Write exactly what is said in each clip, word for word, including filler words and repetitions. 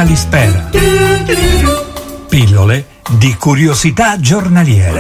Kalispera. Pillole di curiosità giornaliere.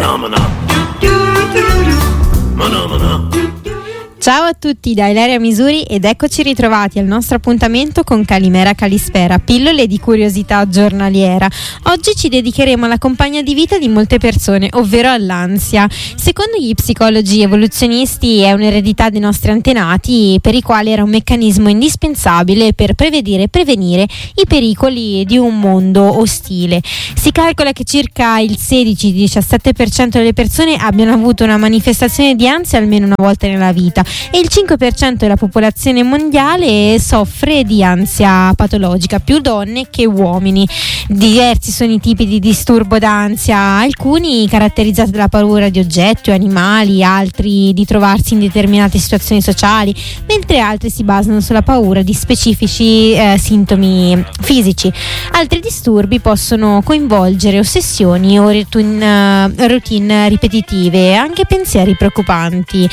Ciao a tutti da Ilaria Misuri ed eccoci ritrovati al nostro appuntamento con Calimera Kalispera, pillole di curiosità giornaliera. Oggi ci dedicheremo alla compagna di vita di molte persone, ovvero all'ansia. Secondo gli psicologi evoluzionisti è un'eredità dei nostri antenati per i quali era un meccanismo indispensabile per prevedere e prevenire i pericoli di un mondo ostile. Si calcola che circa il sedici diciassette per cento delle persone abbiano avuto una manifestazione di ansia almeno una volta nella vita e il cinque per cento della popolazione mondiale soffre di ansia patologica, più donne che uomini. Diversi sono i tipi di disturbo d'ansia, alcuni caratterizzati dalla paura di oggetti o animali, altri di trovarsi in determinate situazioni sociali, mentre altri si basano sulla paura di specifici eh, sintomi fisici. Altri disturbi possono coinvolgere ossessioni o routine, routine ripetitive, anche pensieri preoccupanti.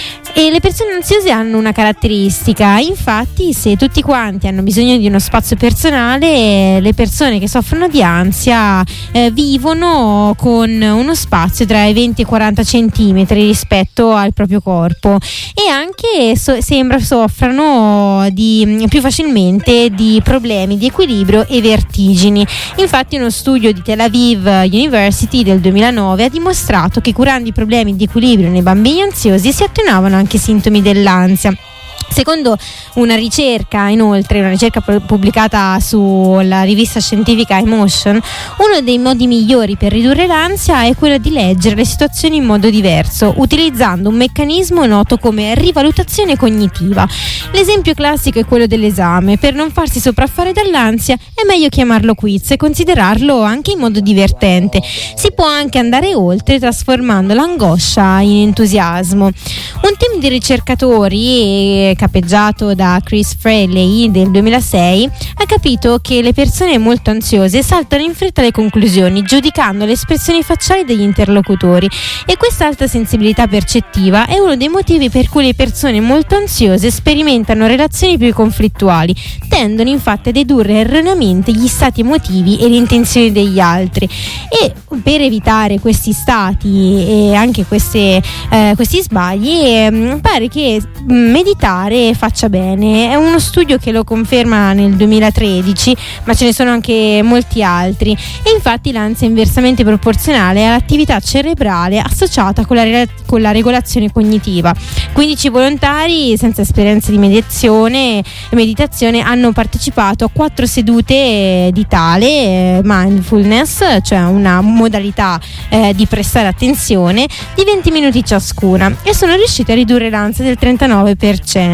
E le persone ansiose hanno una caratteristica, infatti se tutti quanti hanno bisogno di uno spazio personale, le persone che soffrono di ansia eh, vivono con uno spazio tra i venti e i quaranta centimetri rispetto al proprio corpo e anche so- sembra soffrano di, più facilmente di problemi di equilibrio e vertigini. Infatti uno studio di Tel Aviv University del duemilanove ha dimostrato che curando i problemi di equilibrio nei bambini ansiosi si attenuavano anche anche sintomi dell'ansia. Secondo una ricerca, inoltre, una ricerca pubblicata sulla rivista scientifica Emotion, uno dei modi migliori per ridurre l'ansia è quello di leggere le situazioni in modo diverso, utilizzando un meccanismo noto come rivalutazione cognitiva. L'esempio classico è quello dell'esame. Per non farsi sopraffare dall'ansia è meglio chiamarlo quiz e considerarlo anche in modo divertente. Si può anche andare oltre trasformando l'angoscia in entusiasmo. Un team di ricercatori capeggiato da Chris Fraley del duemilasei ha capito che le persone molto ansiose saltano in fretta alle conclusioni giudicando le espressioni facciali degli interlocutori e questa alta sensibilità percettiva è uno dei motivi per cui le persone molto ansiose sperimentano relazioni più conflittuali, tendono infatti a dedurre erroneamente gli stati emotivi e le intenzioni degli altri e per evitare questi stati e anche queste, eh, questi sbagli eh, pare che meditare faccia bene. È uno studio che lo conferma nel duemilatredici, ma ce ne sono anche molti altri e infatti l'ansia è inversamente proporzionale all'attività cerebrale associata con la, re- con la regolazione cognitiva. quindici volontari senza esperienza di mediazione e meditazione hanno partecipato a quattro sedute di tale eh, mindfulness, cioè una modalità eh, di prestare attenzione di venti minuti ciascuna e sono riusciti a ridurre l'ansia del trentanove per cento.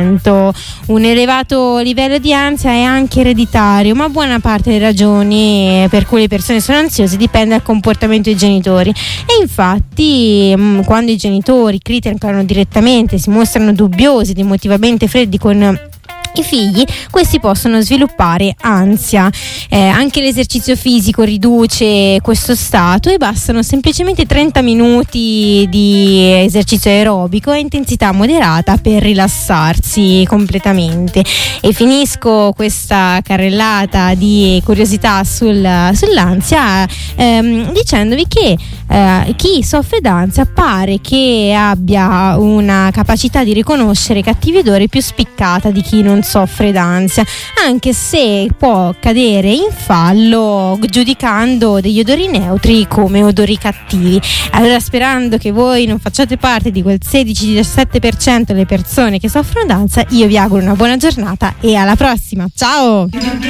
Un elevato livello di ansia è anche ereditario, ma buona parte delle ragioni per cui le persone sono ansiose dipende dal comportamento dei genitori e infatti mh, quando i genitori criticano direttamente, si mostrano dubbiosi ed emotivamente freddi con i figli, questi possono sviluppare ansia. Eh, anche l'esercizio fisico riduce questo stato e bastano semplicemente trenta minuti di esercizio aerobico a intensità moderata per rilassarsi completamente. E finisco questa carrellata di curiosità sul, sull'ansia ehm, dicendovi che eh, chi soffre d'ansia pare che abbia una capacità di riconoscere cattivi odori più spiccata di chi non soffre d'ansia, anche se può cadere in fallo giudicando degli odori neutri come odori cattivi. Allora, sperando che voi non facciate parte di quel sedici diciassette per cento delle persone che soffrono d'ansia, io vi auguro una buona giornata e alla prossima. Ciao!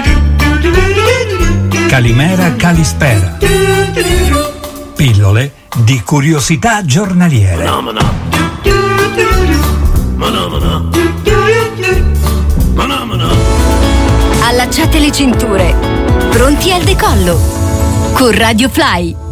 Calimera Kalispera. Pillole di curiosità giornaliere. Allacciate le cinture, pronti al decollo con Radio Fly.